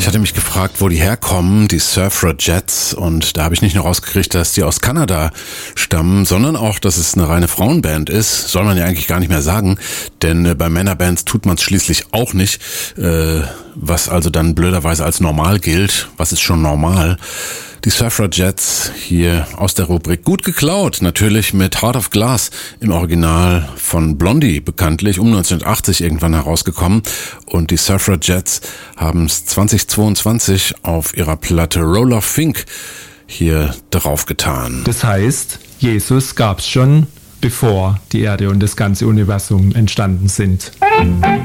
Ich hatte mich gefragt, wo die herkommen, die Suffragettes, und da habe ich nicht nur rausgekriegt, dass die aus Kanada stammen, sondern auch, dass es eine reine Frauenband ist. Soll man ja eigentlich gar nicht mehr sagen, denn bei Männerbands tut man es schließlich auch nicht, was also dann blöderweise als normal gilt. Was ist schon normal? Die Suffragettes hier aus der Rubrik Gut geklaut, natürlich mit Heart of Glass, im Original von Blondie bekanntlich, um 1980 irgendwann herausgekommen. Und die Suffragettes haben es 2022 auf ihrer Platte Roll of Fink hier draufgetan. Das heißt, Jesus gab's schon, bevor die Erde und das ganze Universum entstanden sind.